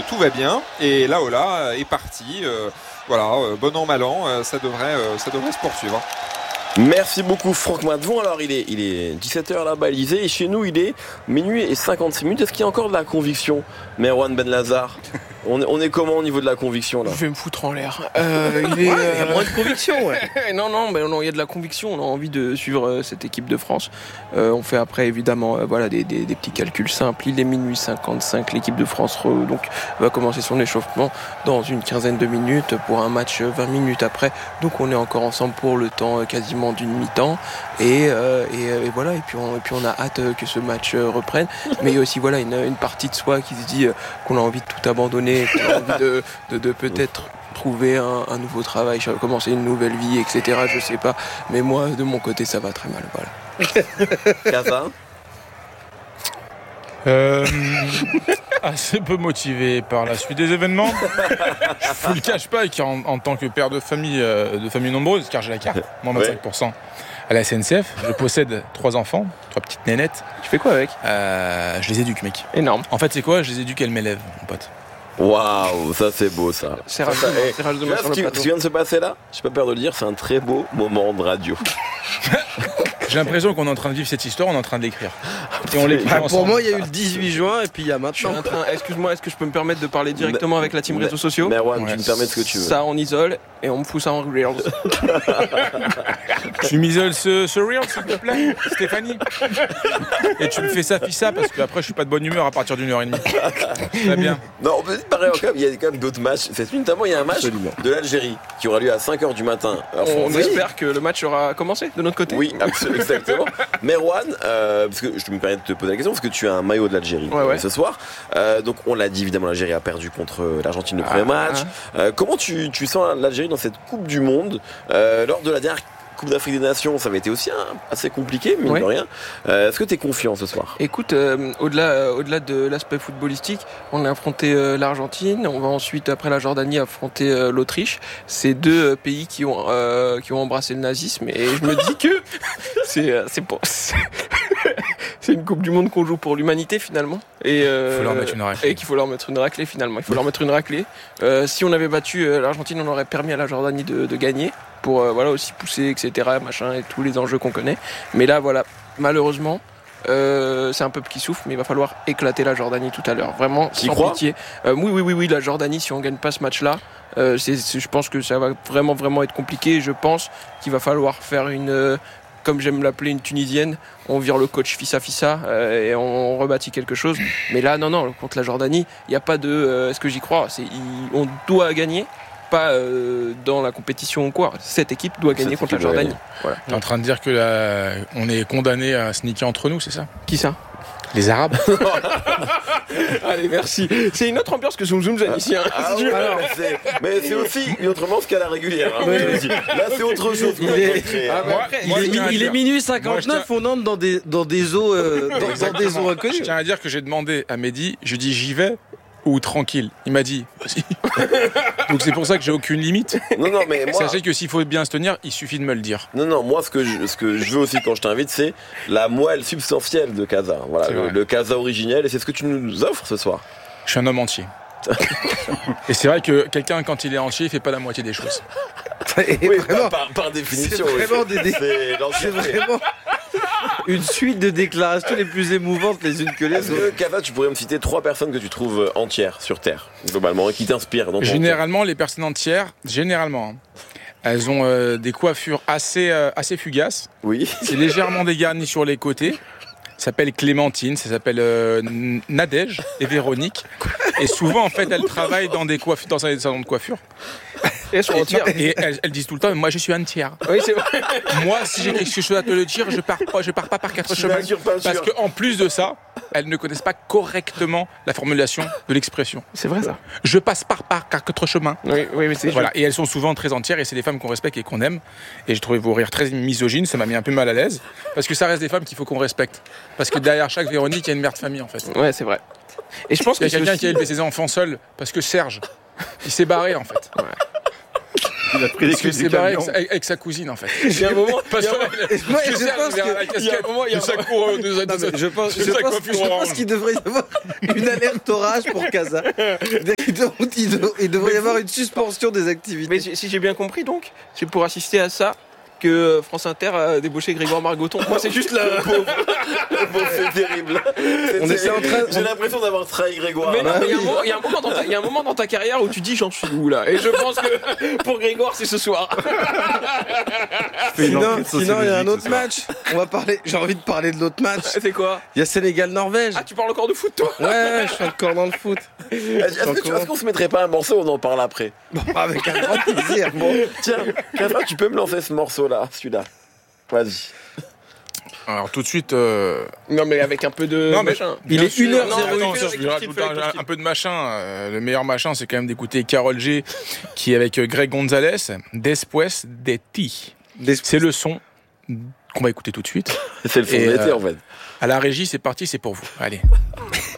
tout va bien. Et Laola est parti. Bon an, mal an, ça devrait se poursuivre. Merci beaucoup Franck Madvon. Alors il est 17h là-bas à l'Élysée et chez nous il est minuit et 56 minutes. Est-ce qu'il y a encore de la conviction, Merwan Ben Lazar? On est comment au niveau de la conviction là? Je vais me foutre en l'air. Il y a moins de conviction, ouais. Non, il y a de la conviction. On a envie de suivre cette équipe de France. On fait après évidemment des petits calculs simples. Il est minuit 55. L'équipe de France va commencer son échauffement dans une quinzaine de minutes pour un match 20 minutes après. Donc on est encore ensemble pour le temps quasiment d'une mi-temps. Et voilà. Et puis on a hâte que ce match reprenne. Mais il y a aussi une partie de soi qui se dit qu'on a envie de tout abandonner. Qu'on a envie de peut-être trouver un nouveau travail, commencer une nouvelle vie, etc. Je sais pas, mais moi de mon côté ça va très mal, voilà. Casa assez peu motivé par la suite des événements. Je ne le cache pas qu'en tant que père de famille nombreuse, car j'ai la carte, moins 25% à la SNCF, je possède 3 enfants, 3 petites nénettes. Tu fais quoi avec? Je les éduque, mec. Énorme. En fait, c'est quoi? Je les éduque, elles m'élèvent, mon pote. Waouh, ça c'est beau ça. C'est rare sur le plateau. Ce qui vient de se passer là, j'ai pas peur de le dire, c'est un très beau moment de radio. J'ai l'impression qu'on est en train de vivre cette histoire, on est en train de l'écrire. Et on l'écrit ensemble. Pour moi, il y a eu le 18 juin et puis il y a maintenant. Excuse-moi, est-ce que je peux me permettre de parler directement avec la team réseaux sociaux? Merwan, tu me permets ce que tu veux. Ça, on isole et on me fout ça en Reels. Tu m'isoles ce Reel, s'il te plaît, Stéphanie. Et tu me fais ça, fissa, parce qu'après, je suis pas de bonne humeur à partir d'1h30. Très bien. Non, on peut pareil, il y a quand même d'autres matchs. Notamment, il y a un match de l'Algérie qui aura lieu à 5h du matin. On espère que le match aura commencé de notre côté. Oui, absolument, exactement. Merwan, parce que je me permets de te poser la question, parce que tu as un maillot de l'Algérie ce soir. Donc, on l'a dit, évidemment, l'Algérie a perdu contre l'Argentine le premier match. Comment tu sens l'Algérie dans cette Coupe du Monde lors de la dernière Coupe d'Afrique des Nations, ça avait été aussi assez compliqué, mine de rien. Est-ce que tu es confiant ce soir? Écoute, au-delà de l'aspect footballistique, on a affronté l'Argentine, on va ensuite, après la Jordanie, affronter l'Autriche. C'est 2 pays qui ont embrassé le nazisme, et je me dis que c'est une Coupe du Monde qu'on joue pour l'humanité finalement. Et faut leur mettre une raclée. Et qu'il faut leur mettre une raclée finalement. Il faut leur mettre une raclée. Si on avait battu l'Argentine, on aurait permis à la Jordanie de gagner pour aussi pousser, etc. Machin, et tous les enjeux qu'on connaît. Mais là, malheureusement, c'est un peuple qui souffre, mais il va falloir éclater la Jordanie tout à l'heure. Vraiment, sans pitié. Oui, la Jordanie, si on gagne pas ce match-là, je pense que ça va vraiment, vraiment être compliqué. Je pense qu'il va falloir faire comme j'aime l'appeler, une Tunisienne. On vire le coach fissa et on rebâtit quelque chose. Mais là, non, contre la Jordanie, il n'y a pas de... Est-ce que j'y crois? On doit gagner. Pas dans la compétition ou quoi. Cette équipe doit gagner contre la Jordanie. Voilà. T'es en train de dire que on est condamné à sneaker entre nous, c'est ça? Qui ça? Les Arabes. Allez, merci. C'est une autre ambiance que Zoom Zoom ici. Mais c'est aussi une autre ambiance qu'à la régulière. Là, c'est autre chose. Il est minuit 59, on entre dans des eaux inconnues. Je tiens à dire que j'ai demandé à Mehdi, je dis j'y vais ou tranquille. Il m'a dit vas-y. Donc c'est pour ça que j'ai aucune limite. Non, mais moi... Sachez que s'il faut bien se tenir, il suffit de me le dire. Non, moi ce que je veux aussi quand je t'invite, c'est la moelle substantielle de Casa. Voilà, le Casa originel, et c'est ce que tu nous offres ce soir. Je suis un homme entier. Et c'est vrai que quelqu'un, quand il est entier, il fait pas la moitié des choses. Oui, vraiment, par définition. C'est vraiment une suite de déclarations les plus émouvantes les unes que les autres. Casa, tu pourrais me citer 3 personnes que tu trouves entières sur Terre, globalement, et qui t'inspirent dans ton Généralement, les personnes entières, elles ont des coiffures assez fugaces. Oui. C'est légèrement dégarni sur les côtés. Ça s'appelle Clémentine, ça s'appelle Nadège et Véronique. Et souvent, en fait, elles travaillent dans des salons de coiffure. Et elles disent tout le temps, moi je suis entière. Oui, c'est vrai. Moi, si j'ai quelque chose à te le dire, je pars pas par 4 chemins. Parce qu'en plus de ça, elles ne connaissent pas correctement la formulation de l'expression. C'est vrai ça. Je passe par 4 chemins. Oui, c'est voilà. Et elles sont souvent très entières, et c'est des femmes qu'on respecte et qu'on aime. Et j'ai trouvé vos rires très misogynes, ça m'a mis un peu mal à l'aise. Parce que ça reste des femmes qu'il faut qu'on respecte. Parce que derrière chaque Véronique, il y a une mère de famille en fait. Ouais, c'est vrai. Et je pense qu'il y a quelqu'un qui a élevé ses enfants seul, parce que Serge, il s'est barré en fait. Ouais. Il a pris les clés Il du s'est barré camion. avec sa cousine, en fait. Il y a un moment, Parce que Je pense qu'il devrait y avoir une alerte orage pour Casa. Il devrait y avoir une suspension des activités. mais si j'ai bien compris, donc, c'est pour assister à ça que France Inter a débauché Grégoire Margoton. Moi, c'est juste la... Bon, c'est terrible. J'ai l'impression d'avoir trahi Grégoire. Mais non, mais il y a un moment dans ta carrière où tu dis j'en suis où là. Et je pense que pour Grégoire, c'est ce soir. Sinon, il y a un autre match. J'ai envie de parler de l'autre match. C'est quoi? Il y a Sénégal-Norvège. Ah, tu parles encore de foot, toi? Ouais, je suis encore dans le foot. Est-ce qu'on se mettrait pas un morceau, on en parle après? Bon, avec un grand plaisir. Bon, tiens, Quentin, tu peux me lancer ce morceau-là, celui-là. Vas-y. Alors tout de suite. Non, mais avec un peu de machin. Il est 1h08. Attends, je vais rajouter un peu de machin. Le meilleur machin, c'est quand même d'écouter Karol G, qui est avec Greg Gonzalez, Después de ti. C'est le son qu'on va écouter tout de suite. C'est le son de l'été, en fait. À la régie, c'est parti, c'est pour vous. Allez.